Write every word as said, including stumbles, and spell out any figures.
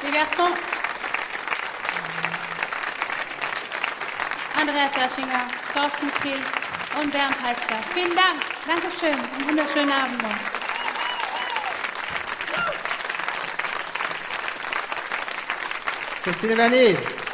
Les garçons. Andreas Aschinger, Thorsten Kehl und Bernd Heitzler. Vielen Dank. Dankeschön. Einen wunderschönen Abend noch. Christine Vernet.